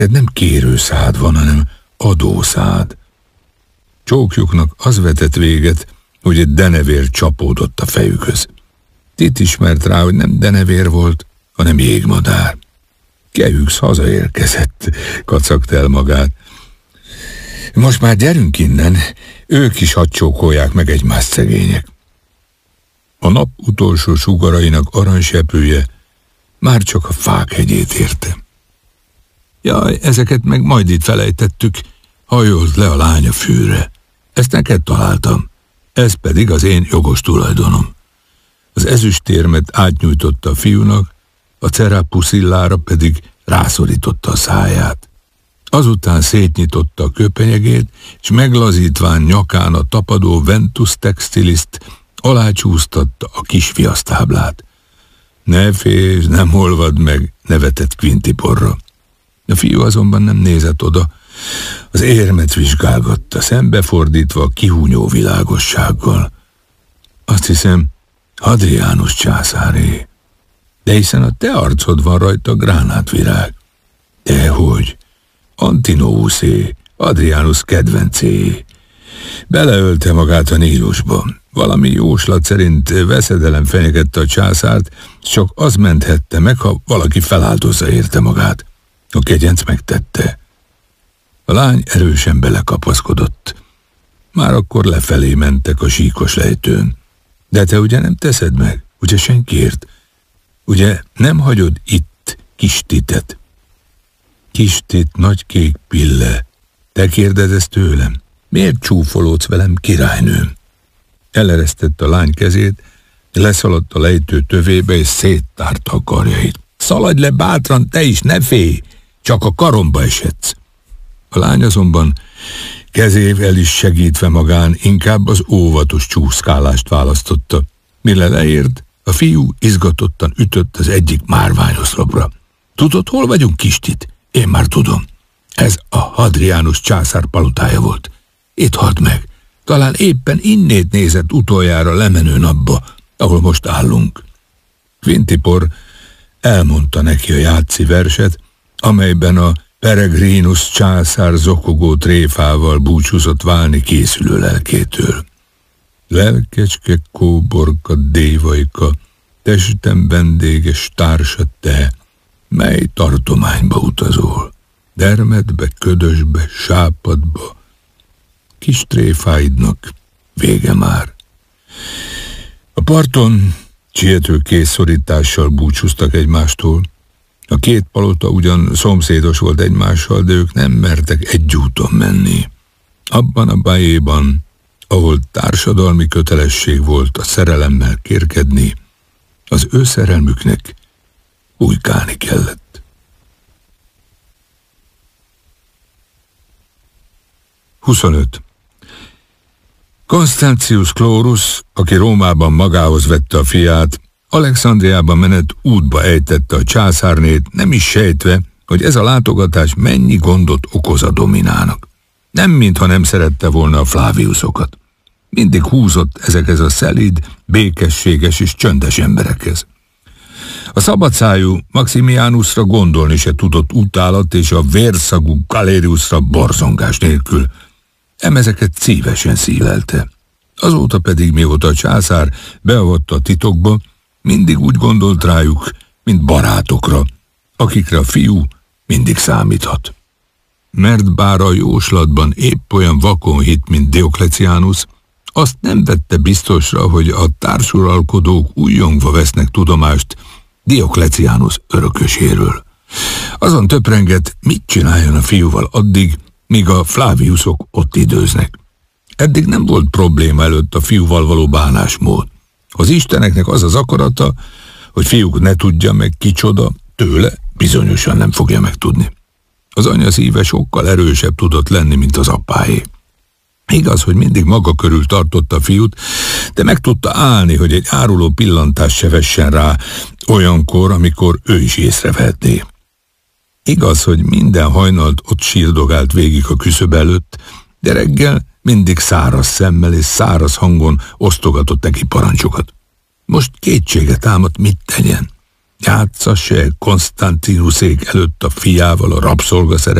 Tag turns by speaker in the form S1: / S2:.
S1: De nem kérőszád van, hanem adószád. Csókjuknak az vetett véget, hogy egy denevér csapódott a fejükhöz. Tit ismert rá, hogy nem denevér volt, hanem jégmadár. Kehűx hazaérkezett, kacagta el magát. Most már gyerünk innen, ők is hadd csókolják meg egymást, szegények. A nap utolsó sugarainak aranysepője már csak a fák hegyét érte. Jaj, ezeket meg majd itt felejtettük, hajolt le a lány a fűre. Ezt neked találtam, ez pedig az én jogos tulajdonom. Az ezüstérmet átnyújtotta a fiúnak, a cerapuszillára pedig rászorította a száját. Azután szétnyitotta a köpenyegét, és meglazítván nyakán a tapadó Ventus textiliszt alácsúsztatta a kis viasztáblát. Ne félj, nem olvad meg, nevetett Quintiporra. A fiú azonban nem nézett oda, az érmet vizsgálgatta, szembefordítva a kihúnyó világossággal. Azt hiszem, Hadrianus császáré. De hiszen a te arcod van rajta, gránátvirág. Dehogy, Antinóuszé, Hadrianus kedvencé. Beleölte magát a Nílusba. Valami jóslat szerint veszedelem fenyegette a császárt, csak az menthette meg, ha valaki feláldozza érte magát. A kegyenc megtette. A lány erősen belekapaszkodott. Már akkor lefelé mentek a síkos lejtőn. De te ugye nem teszed meg? Ugye senkiért? Ugye nem hagyod itt kis Titet? Kis Tit, nagy kék pille. Te kérded ezt tőlem? Miért csúfolódsz velem, királynőm? Eleresztette a lány kezét, leszaladt a lejtő tövébe, és széttárta a karjait. Szaladj le bátran, te is, ne félj! Csak a karomba esedsz. A lány azonban kezével is segítve magán inkább az óvatos csúszkálást választotta. Mire leért, a fiú izgatottan ütött az egyik márványoszlopra. Tudod, hol vagyunk, kis Tit? Én már tudom. Ez a Hadrianus császár palotája volt. Itt halt meg. Talán éppen innét nézett utoljára lemenő napba, ahol most állunk. Quintipor elmondta neki a játszi verset, amelyben a Peregrinus császár zokogó tréfával búcsúzott válni készülő lelkétől. Lelkecske kóborka, dévajka, testem vendéges társa te, mely tartományba utazol, dermedbe, ködösbe, sápadba, kis tréfáidnak vége már. A parton siető készszorítással búcsúztak egymástól. A két palota ugyan szomszédos volt egymással, de ők nem mertek egy úton menni. Abban a bájéban, ahol társadalmi kötelesség volt a szerelemmel kérkedni, az ő szerelmüknek bujkálni kellett. 25. Constantius Chlorus, aki Rómában magához vette a fiát, Alexandriában menet útba ejtette a császárnét, nem is sejtve, hogy ez a látogatás mennyi gondot okoz a Dominának. Nem mintha nem szerette volna a Flaviusokat. Mindig húzott ezekhez a szelíd, békességes és csöndes emberekhez. A szabadszájú Maximianusra gondolni se tudott utálat, és a vérszagú Galeriusra borzongás nélkül. Ezeket szívesen szílelte. Azóta pedig, mióta a császár beavatta a titokba, mindig úgy gondolt rájuk, mint barátokra, akikre a fiú mindig számíthat. Mert bár a jóslatban épp olyan vakon hitt, mint Dioklecianus, azt nem vette biztosra, hogy a társuralkodók újjongva vesznek tudomást Dioklecianus örököséről. Azon töprengett, mit csináljon a fiúval addig, míg a Flaviusok ott időznek. Eddig nem volt probléma előtt a fiúval való bánásmód. Az isteneknek az az akarata, hogy fiúk ne tudja meg kicsoda, tőle bizonyosan nem fogja megtudni. Az anya szíve sokkal erősebb tudott lenni, mint az apáé. Igaz, hogy mindig maga körül tartotta a fiút, de meg tudta állni, hogy egy áruló pillantást se vessen rá olyankor, amikor ő is észrevehetné. Igaz, hogy minden hajnalt ott sírdogált végig a küszöb előtt, de reggel mindig száraz szemmel és száraz hangon osztogatott neki parancsokat. Most kétsége támadt, mit tegyen. Játsza se Konstantinuszék előtt a fiával a rabszolgaszerepet,